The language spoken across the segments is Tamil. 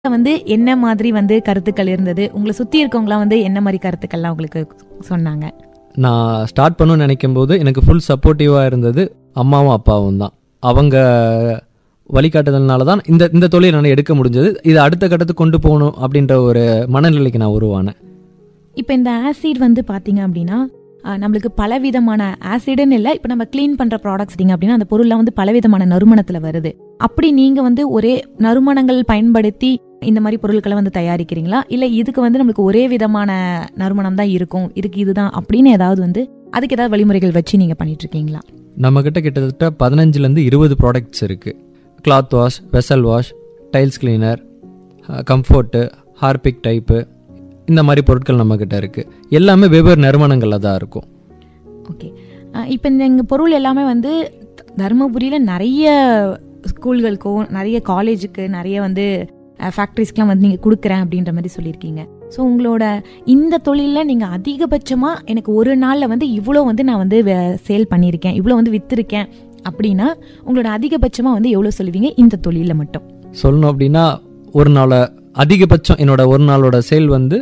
வந்து என்ன மாதிரி வந்து கருத்துக்கள் இருந்தது? உங்களை சுத்தி இருக்கவங்களாம் வந்து என்ன மாதிரி கருத்துக்கள்லாம் உங்களுக்கு சொன்னாங்க? நான் ஸ்டார்ட் பண்ணணும்னு நினைக்கும் போது எனக்கு ஃபுல் சப்போர்ட்டிவாக இருந்தது அம்மாவும் அப்பாவும் தான். அவங்க வழிகாட்டுதல்னால தான் இந்த தொழிலை நான் எடுக்க முடிஞ்சது. இது அடுத்த கட்டத்துக்கு கொண்டு போகணும் அப்படின்ற ஒரு மனநிலைக்கு நான் உருவானேன். இப்போ இந்த ஆசிட் வந்து பார்த்தீங்க அப்படின்னா நம்மளுக்கு பலவிதமான ஆசிடுன்னு இல்லை, இப்போ நம்ம க்ளீன் பண்ணுற ப்ராடக்ட்ஸ் அப்படின்னா அந்த பொருள்லாம் வந்து பலவிதமான நறுமணத்தில் வருது. அப்படி நீங்கள் வந்து ஒரே நறுமணங்கள் பயன்படுத்தி இந்த மாதிரி பொருட்களை வந்து தயாரிக்கிறீங்களா, இல்லை இதுக்கு வந்து நம்மளுக்கு ஒரே விதமான நறுமணம் தான் இருக்கும், இதுக்கு இதுதான் அப்படின்னு ஏதாவது வந்து அதுக்கு ஏதாவது வழிமுறைகள் வச்சு நீங்கள் பண்ணிட்டு இருக்கீங்களா? நம்மக்கிட்ட கிட்டத்தட்ட 15லேருந்து 20 ப்ராடக்ட்ஸ் இருக்குது. Cloth wash, vessel wash, tiles cleaner, comfort, Harpic type, இந்த மாதிரி பொருட்கள் நம்மக்கிட்ட இருக்குது. எல்லாமே வெவ்வேறு நறுமணங்களில் தான் இருக்கும். ஓகே, இப்போ இந்த பொருள் எல்லாமே வந்து தருமபுரியில் நிறைய ஸ்கூல்களுக்கும் நிறைய காலேஜுக்கு நிறைய வந்து ஃபேக்ட்ரிஸ்க்கெலாம் வந்து நீங்கள் கொடுக்குறேன் அப்படின்ற மாதிரி சொல்லியிருக்கீங்க. ஸோ உங்களோட இந்த தொழிலில் நீங்கள் அதிகபட்சமாக எனக்கு ஒரு நாளில் வந்து இவ்வளோ வந்து நான் வந்து சேல் பண்ணியிருக்கேன், இவ்வளோ வந்து விற்றுருக்கேன் அப்படின்னா உங்களோட அதிகபட்சமாக வந்து எவ்வளோ சொல்லுவீங்க இந்த தொழிலில் மட்டும்? சொல்லணும் அப்படின்னா ஒரு நாள் அதிகபட்சம் என்னோட ஒரு நாளோட சேல் வந்து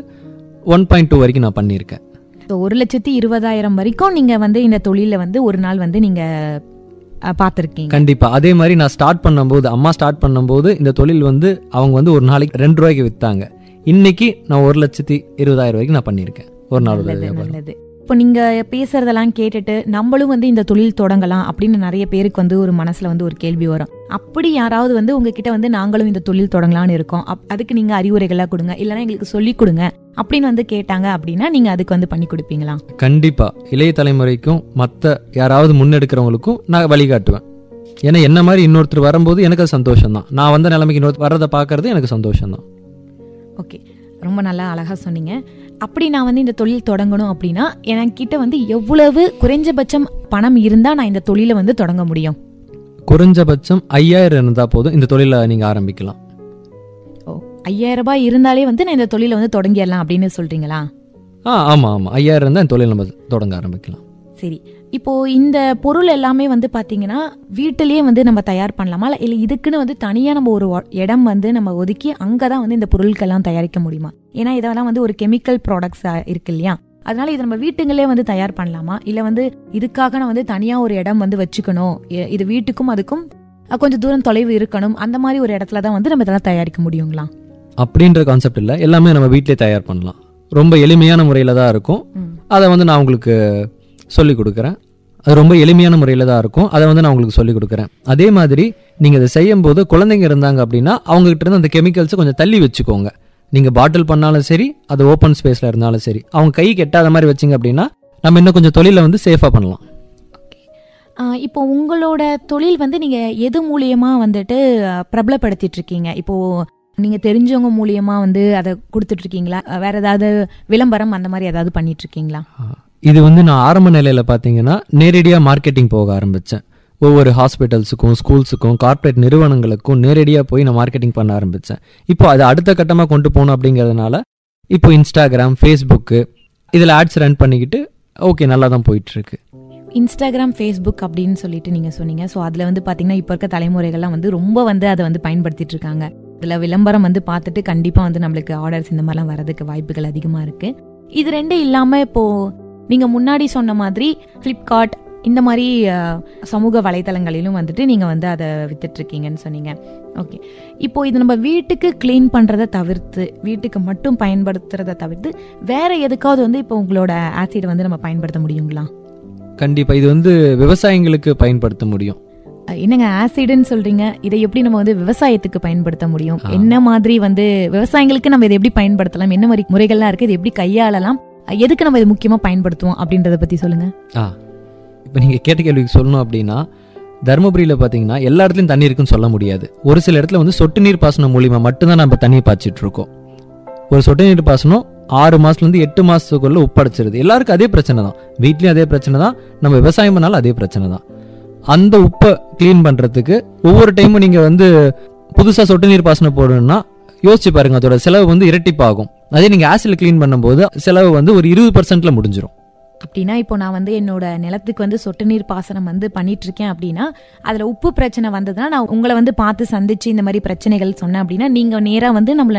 1.2 வரைக்கும் நான் பண்ணியிருக்கேன். ஸோ 1,20,000 வரைக்கும் நீங்கள் வந்து இந்த தொழிலில் வந்து ஒரு நாள் வந்து நீங்கள் பார்த்துருக்கீங்க. கண்டிப்பாக. அதே மாதிரி நான் ஸ்டார்ட் பண்ணும்போது, அம்மா ஸ்டார்ட் பண்ணும்போது இந்த தொழில் வந்து அவங்க வந்து ஒரு நாளைக்கு 2 ரூபாய்க்கு விற்றாங்க. இன்னைக்கு நான் 1,20,000 வரைக்கும் நான் பண்ணியிருக்கேன் ஒரு நாள். நல்லது. இப்போ நீங்க பேசுறதெல்லாம் கேட்டுட்டு நம்மளும் வந்து இந்த தொழில் தொடங்கலாம் அப்படின்னு நிறைய பேருக்கு வந்து ஒரு மனசுல வந்து ஒரு கேள்வி வரும். அப்படி யாராவது வந்து உங்ககிட்ட வந்து நாங்களும் இந்த தொழில் தொடங்கலாம்னு இருக்கோம், அதுக்கு நீங்க அறிவுரைகளா கொடுங்க, இல்லைன்னா எங்களுக்கு சொல்லி கொடுங்க அப்படின்னு வந்து கேட்டாங்க அப்படின்னா நீங்க அதுக்கு வந்து பண்ணி கொடுப்பீங்களா? கண்டிப்பா. இளைய தலைமுறைக்கும் மற்ற யாராவது முன்னெடுக்கிறவங்களுக்கும் நான் வழிகாட்டுவேன். ஏன்னா என்ன மாதிரி இன்னொருத்தர் வரும்போது எனக்கு அது சந்தோஷம் தான். நான் வந்த நிலைமைக்கு இன்னொருத்தர் வர்றதை பார்க்கறது எனக்கு சந்தோஷம் தான். ஓகே, ரொம்ப நல்லா அழகா சொன்னீங்க. அப்படி நான் வந்து இந்த தொழில் தொடங்கணும் அப்படின்னா என்கிட்ட வந்து எவ்வளவு குறைஞ்சபட்சம் பணம் இருந்தா நான் இந்த தொழிலை வந்து தொடங்க முடியும்? குறைஞ்சபட்சம் 5,000 இருந்தா போதும் இந்த தொழிலை நீங்க ஆரம்பிக்கலாம். ஓ, 5,000 ரூபாய் இருந்தாலே வந்து நான் இந்த தொழிலை வந்து தொடங்கிடலாம் அப்படின்னு சொல்றீங்களா? ஆமா. 5,000 இருந்தா இந்த தொழில் நம்ம தொடங்க ஆரம்பிக்கலாம். சரி, இப்போ இந்த பொருள் எல்லாமே வந்து பாத்தீங்கன்னா வீட்டிலேயே வந்து நம்ம தயார் பண்ணலாமா, இல்ல இதுக்குன்னு வந்து தனியா நம்ம ஒரு இடம் வந்து நம்ம ஒதுக்கி அங்கதான் வந்து இந்த பொருட்கள்லாம் தயாரிக்க முடியுமா? ஏன்னா இதெல்லாம் வந்து ஒரு கெமிக்கல் ப்ராடக்ட்ஸ் இருக்கு இல்லையா, அதனால இதை நம்ம வீட்டுங்களே வந்து தயார் பண்ணலாமா, இல்ல வந்து இதுக்காக நான் வந்து தனியா ஒரு இடம் வந்து வச்சுக்கணும், இது வீட்டுக்கும் அதுக்கும் கொஞ்சம் தூரம் தொலைவு இருக்கணும், அந்த மாதிரி ஒரு இடத்துலதான் வந்து நம்ம இதெல்லாம் தயாரிக்க முடியுங்களா? அப்படின்ற கான்செப்ட் இல்ல, எல்லாமே நம்ம வீட்டிலே தயார் பண்ணலாம். ரொம்ப எளிமையான முறையில தான் இருக்கும். அதை வந்து நான் உங்களுக்கு சொல்லிக் கொடுக்குறேன். அது ரொம்ப எளிமையான முறையில் தான் இருக்கும். அதை வந்து நான் உங்களுக்கு சொல்லிக் கொடுக்குறேன். அதே மாதிரி நீங்கள் இதை செய்யும் போது குழந்தைங்க இருந்தாங்க அப்படின்னா அவங்ககிட்ட இருந்து அந்த கெமிக்கல்ஸை கொஞ்சம் தள்ளி வச்சுக்கோங்க. நீங்கள் பாட்டில் பண்ணாலும் சரி, அது ஓப்பன் ஸ்பேஸில் இருந்தாலும் சரி, அவங்க கை கெட்டாத மாதிரி வச்சிங்க அப்படின்னா நம்ம இன்னும் கொஞ்சம் தொழிலை வந்து சேஃபாக பண்ணலாம். இப்போ உங்களோட தொழில் வந்து நீங்கள் எது மூலியமா வந்துட்டு பிரபலப்படுத்திட்டு இருக்கீங்க? இப்போ நீங்கள் தெரிஞ்சவங்க மூலியமா வந்து அதை கொடுத்துட்டு இருக்கீங்களா, வேற ஏதாவது விளம்பரம் அந்த மாதிரி ஏதாவது பண்ணிட்டு இருக்கீங்களா? இது வந்து நான் ஆரம்ப நிலையில் பார்த்தீங்கன்னா நேரடியாக மார்க்கெட்டிங் போக ஆரம்பித்தேன். ஒவ்வொரு ஹாஸ்பிட்டல்ஸுக்கும், ஸ்கூல்ஸுக்கும், கார்ப்பரேட் நிறுவனங்களுக்கும் நேரடியாக போய் நான் மார்க்கெட்டிங் பண்ண ஆரம்பித்தேன். இப்போ அது அடுத்த கட்டமாக கொண்டு போகணும் அப்படிங்கிறதுனால இப்போ இன்ஸ்டாகிராம், ஃபேஸ்புக்கு இதில் ஆட்ஸ் ரன் பண்ணிக்கிட்டு ஓகே நல்லா தான் போயிட்டுருக்கு. இன்ஸ்டாகிராம், ஃபேஸ்புக் அப்படின்னு சொல்லிட்டு நீங்கள் சொன்னீங்க. ஸோ அதில் வந்து பார்த்தீங்கன்னா இப்போ இருக்க தலைமுறைகள்லாம் வந்து ரொம்ப வந்து அதை வந்து பயன்படுத்திட்டு இருக்காங்க. இதில் விளம்பரம் வந்து பார்த்துட்டு கண்டிப்பாக வந்து நம்மளுக்கு ஆர்டர்ஸ் இந்த மாதிரிலாம் வரதுக்கு வாய்ப்புகள் அதிகமாக இருக்குது. இது ரெண்டும் இல்லாமல் இப்போது நீங்கள் முன்னாடி சொன்ன மாதிரி ஃப்ளிப்கார்ட் இந்த மாதிரி சமூக வலைத்தளங்களிலும் வந்துட்டு நீங்கள் வந்து அதை வித்துட்ருக்கீங்கன்னு சொன்னீங்க. ஓகே, இப்போ இது நம்ம வீட்டுக்கு க்ளீன் பண்ணுறதை தவிர்த்து, வீட்டுக்கு மட்டும் பயன்படுத்துறதை தவிர்த்து வேற எதுக்காவது வந்து இப்போ உங்களோட ஆசிட் வந்து நம்ம பயன்படுத்த முடியுங்களா? கண்டிப்பாக. இது வந்து விவசாயிங்களுக்கு பயன்படுத்த முடியும். என்னங்க ஆசிட்னு சொல்றீங்க, இதை எப்படி நம்ம வந்து விவசாயத்துக்கு பயன்படுத்த முடியும்? என்ன மாதிரி வந்து விவசாயிகளுக்கு நம்ம இதை எப்படி பயன்படுத்தலாம், என்ன மாதிரி முறைகள்லாம் இருக்கு, இது எப்படி கையாளலாம், எதுக்கு நம்ம இது முக்கியமா பயன்படுத்துவோம் அப்படின்றத பத்தி சொல்லுங்க. இப்போ நீங்க கேட்ட கேள்விக்கு சொல்லணும் அப்படின்னா, தருமபுரியில் பார்த்தீங்கன்னா எல்லா இடத்துலையும் தண்ணி இருக்குன்னு சொல்ல முடியாது. ஒரு சில இடத்துல வந்து சொட்டு நீர் பாசனம் மூலியமா மட்டும்தான் நம்ம தண்ணியை பாய்ச்சிட்டு இருக்கோம். ஒரு சொட்டு நீர் பாசனம் 6 மாசத்துலேருந்து 8 மாசத்துக்குள்ள உப்படைச்சிருது. எல்லாருக்கும் அதே பிரச்சனை தான், வீட்லயும் அதே பிரச்சனை தான், நம்ம விவசாயம் பண்ணாலும் அதே பிரச்சனை தான். அந்த உப்பை கிளீன் பண்றதுக்கு ஒவ்வொரு டைமும் நீங்க வந்து புதுசா சொட்டு நீர் பாசனம் போடணும்னா யோசிச்சு பாருங்க, அதோட செலவு வந்து இரட்டிப்பாகும். அதே நீங்க ஆசிட்ல கிளீன் பண்ணும்போது செலவு வந்து ஒரு 20%ல முடிஞ்சிடும். அப்படின்னா இப்போ நான் வந்து என்னோட நிலத்துக்கு வந்து சொட்டு நீர் பாசனம் வந்து பண்ணிட்டு இருக்கேன் அப்படின்னா அதுல உப்பு பிரச்சனை வந்ததுன்னா நான் உங்களை வந்து பார்த்து சந்திச்சு இந்த மாதிரி பிரச்சனைகள் சொன்னேன் அப்படின்னா நீங்க நேரா வந்து நம்மள